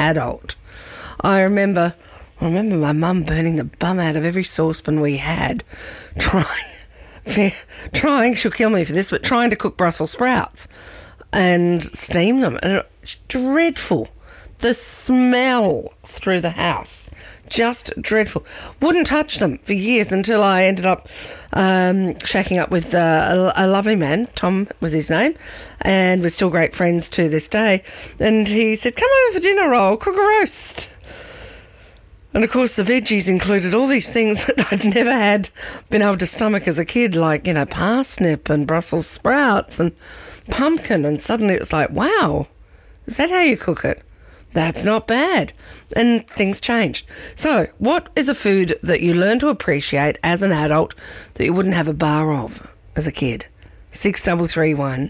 adult. I remember my mum burning the bum out of every saucepan we had, trying, she'll kill me for this, but trying to cook Brussels sprouts and steam them. And it's dreadful. The smell through the house, just dreadful. Wouldn't touch them for years until I ended up shacking up with a lovely man. Tom was his name, and we're still great friends to this day. And he said, come over for dinner, I'll cook a roast. And of course the veggies included all these things that I'd never been able to stomach as a kid, like, parsnip and Brussels sprouts and pumpkin. And suddenly it was like, wow, is that how you cook it? That's not bad. And things changed. So what is a food that you learn to appreciate as an adult that you wouldn't have a bar of as a kid? 6331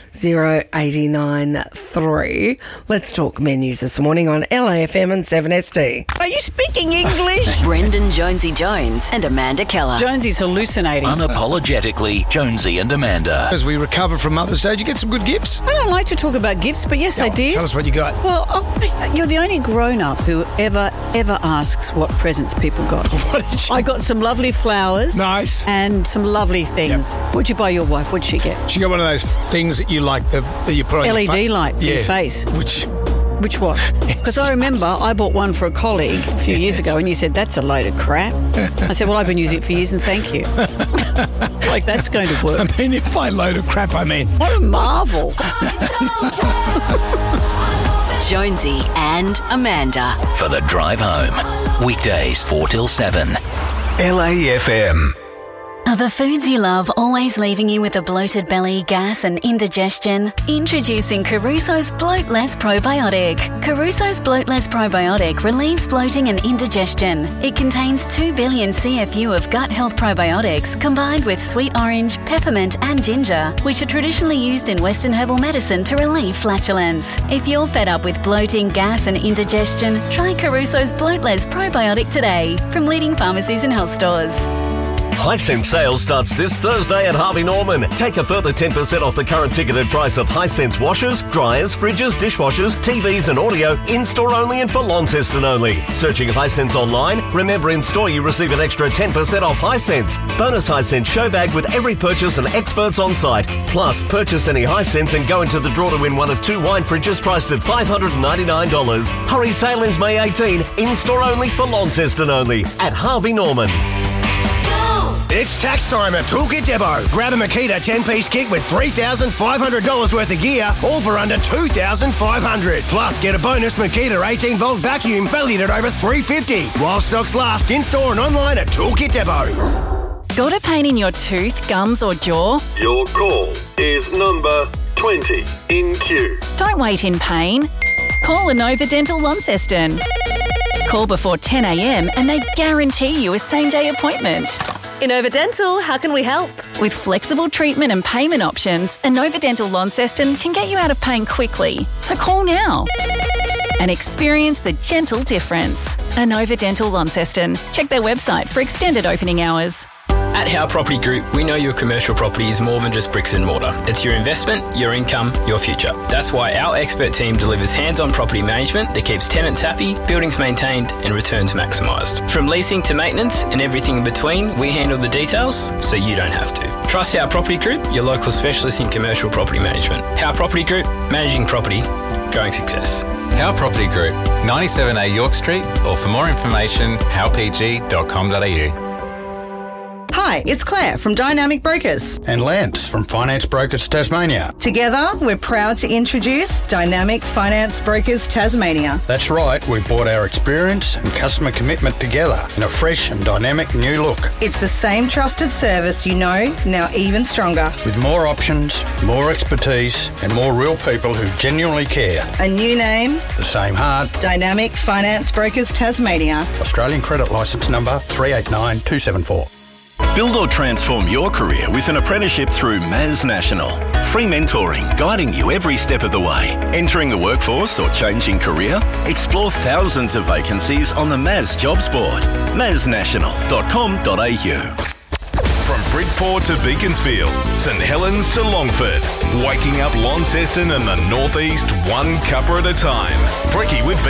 0893. Let's talk menus this morning on LAFM and 7SD. Are you speaking English? Brendan Jonesy Jones and Amanda Keller. Jonesy's hallucinating. Unapologetically, Jonesy and Amanda. As we recover from Mother's Day, did you get some good gifts? I don't like to talk about gifts, but yes, I did. Tell us what you got. Well, you're the only grown-up who ever asks what presents people got. What did you... I got some lovely flowers. Nice. And some lovely things. Yep. What'd you buy your wife? What'd she get? She got one of those things that you like, that you put on your LED light for your face. Which one? Because I remember I bought one for a colleague a few years ago and you said, that's a load of crap. I said, well, I've been using it for years and thank you. Like, that's going to work. I mean, if by load of crap, I mean... What a marvel. Jonesy and Amanda. For the drive home. Weekdays 4 till 7. LAFM. Are the foods you love always leaving you with a bloated belly, gas and indigestion? Introducing Caruso's Bloat Less Probiotic. Caruso's Bloat Less Probiotic relieves bloating and indigestion. It contains 2 billion CFU of gut health probiotics combined with sweet orange, peppermint and ginger, which are traditionally used in Western herbal medicine to relieve flatulence. If you're fed up with bloating, gas and indigestion, try Caruso's Bloat Less Probiotic today from leading pharmacies and health stores. Hisense sales starts this Thursday at Harvey Norman. Take a further 10% off the current ticketed price of Hisense washers, dryers, fridges, dishwashers, TVs and audio, in-store only and for Launceston only. Searching Hisense online, remember in-store you receive an extra 10% off Hisense. Bonus Hisense show bag with every purchase and experts on site. Plus, purchase any Hisense and go into the draw to win one of 2 wine fridges priced at $599. Hurry, sale ends May 18. In-store only for Launceston only at Harvey Norman. It's tax time at Toolkit Depot. Grab a Makita 10-piece kit with $3,500 worth of gear, all for under $2,500. Plus, get a bonus Makita 18-volt vacuum valued at over $350. While stocks last, in-store and online at Toolkit Depot. Got a pain in your tooth, gums or jaw? Your call is number 20 in queue. Don't wait in pain. Call Inova Dental Launceston. Call before 10 a.m. and they guarantee you a same-day appointment. Inova Dental, how can we help? With flexible treatment and payment options, Inova Dental Launceston can get you out of pain quickly. So call now and experience the gentle difference. Inova Dental Launceston. Check their website for extended opening hours. At Howe Property Group, we know your commercial property is more than just bricks and mortar. It's your investment, your income, your future. That's why our expert team delivers hands-on property management that keeps tenants happy, buildings maintained and returns maximised. From leasing to maintenance and everything in between, we handle the details so you don't have to. Trust Howe Property Group, your local specialist in commercial property management. Howe Property Group, managing property, growing success. Howe Property Group, 97A York Street, or for more information, howepg.com.au. Hi, it's Claire from Dynamic Brokers. And Lance from Finance Brokers Tasmania. Together, we're proud to introduce Dynamic Finance Brokers Tasmania. That's right, we brought our experience and customer commitment together in a fresh and dynamic new look. It's the same trusted service you know, now even stronger. With more options, more expertise and more real people who genuinely care. A new name. The same heart. Dynamic Finance Brokers Tasmania. Australian credit licence number 389274. Build or transform your career with an apprenticeship through Maz National. Free mentoring, guiding you every step of the way. Entering the workforce or changing career? Explore thousands of vacancies on the Maz Jobs Board. maznational.com.au. From Bridport to Beaconsfield, St Helens to Longford, waking up Launceston and the Northeast one cuppa at a time. Brekkie with